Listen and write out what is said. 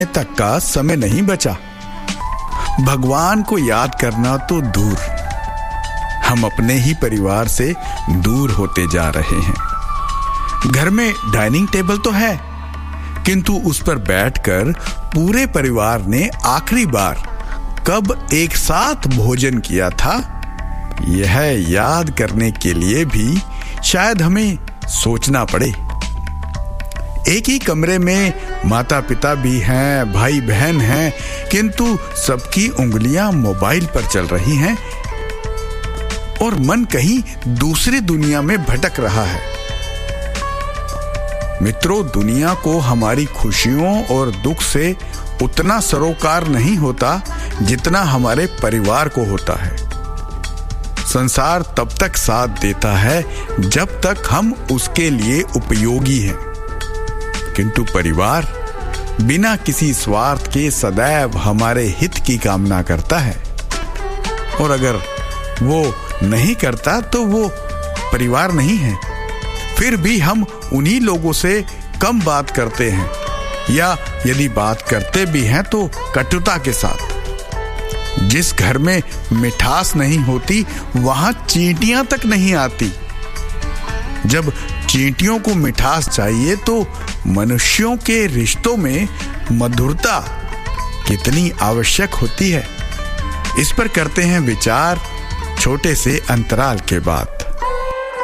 तक का समय नहीं बचा। भगवान को याद करना तो दूर, हम अपने ही परिवार से दूर होते जा रहे हैं। घर में डाइनिंग टेबल तो है, किंतु उस पर बैठकर पूरे परिवार ने आखिरी बार कब एक साथ भोजन किया था, यह याद करने के लिए भी शायद हमें सोचना पड़े। एक ही कमरे में माता पिता भी हैं, भाई बहन हैं, किंतु सबकी उंगलियां मोबाइल पर चल रही हैं और मन कहीं दूसरी दुनिया में भटक रहा है। मित्रों, दुनिया को हमारी खुशियों और दुख से उतना सरोकार नहीं होता जितना हमारे परिवार को होता है। संसार तब तक साथ देता है जब तक हम उसके लिए उपयोगी हैं, किंतु परिवार बिना किसी स्वार्थ के सदैव हमारे हित की कामना करता है, और अगर वो नहीं करता तो वो परिवार नहीं है। फिर भी हम उन्हीं लोगों से कम बात करते हैं, या यदि बात करते भी हैं तो कटुता के साथ। जिस घर में मिठास नहीं होती वहां चींटियां तक नहीं आती। जब चींटियों को मिठास चाहिए तो मनुष्यों के रिश्तों में मधुरता कितनी आवश्यक होती है। इस पर करते हैं विचार छोटे से अंतराल के बाद।